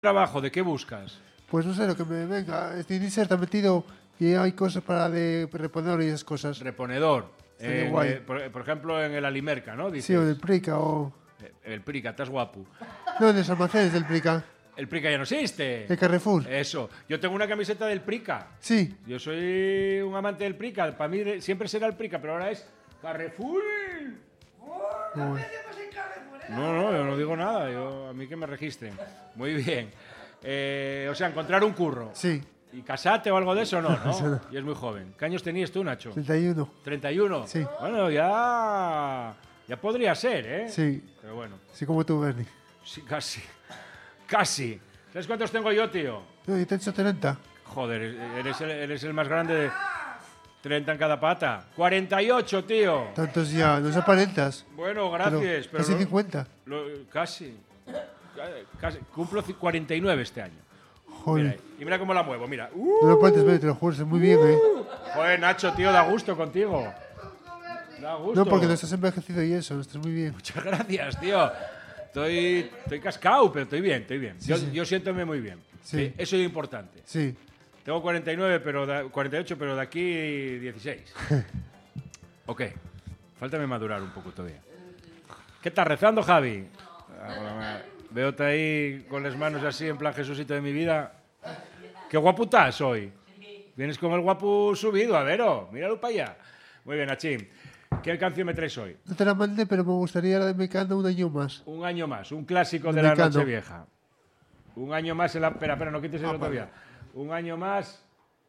trabajo, ¿de qué buscas? Pues no sé lo que me venga. Este Inser está metido y hay cosas para de reponer y esas cosas. Reponedor. Guay. Por ejemplo, en el Alimerca, ¿no? Dices, Sí, o del Prica o... El Prica, estás guapo. No, en los almacenes del Prica. El Prica ya no existe. El Carrefour. Eso. Yo tengo una camiseta del Prica. Sí. Yo soy un amante del Prica. Para mí siempre será el Prica, pero ahora es Carrefour. Bueno. No, yo no digo nada. A mí que me registren. Muy bien. O sea, encontrar un curro. Sí. ¿Y casate o algo de eso? No, Eso ¿no? no. Y es muy joven. ¿Qué años tenías tú, Nacho? 31. 31. Sí. Bueno, ya podría ser, ¿eh? Sí. Pero bueno, Sí, como tú, Bernie. sí, casi. Casi. ¿Sabes cuántos tengo yo, tío? No, yo te he hecho 30. Joder, eres el más grande de 30 en cada pata. 48, tío. Tantos ya. No se aparentas. Bueno, gracias. Pero casi 50. Casi. Cumplo 49 este año. Joder. Mira, y mira cómo la muevo, mira. No lo aparentes, Bernie, te lo juro. Es muy bien, Joder, Nacho, tío, da gusto contigo. Da gusto. No, porque no estás envejecido y eso. Estás muy bien. Muchas gracias, tío. Estoy cascado, pero estoy bien, estoy bien. Sí, sí. Yo siéntome muy bien. Sí. Eso es importante. Sí. Tengo 49, 48, pero de aquí 16. Ok. Faltame madurar un poco todavía. ¿Qué estás rezando, Javi? Veote ahí con las manos así, en plan Jesucito de mi vida. ¡Qué guapo estás hoy! Vienes con el guapo subido, a vero. Míralo para allá. Muy bien, Nachín. ¿Qué canción me traes hoy? No te la mandé, pero me gustaría la de Mecano un año más. Un año más, un clásico de De la Mecano. Nochevieja. Un año más en la... Espera, no quites el todavía. Un año más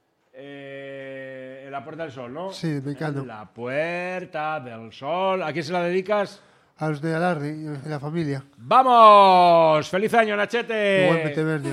en la Puerta del Sol, ¿no? Sí, de Mecano. En la Puerta del Sol. ¿A quién se la dedicas? A los de Alarde y a la familia. ¡Vamos! ¡Feliz año, Nachete! Igualmente, Bernie.